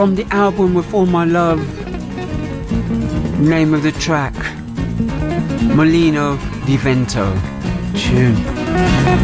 from the album With All My Love. Name of the track, Molino di Vento. Tune.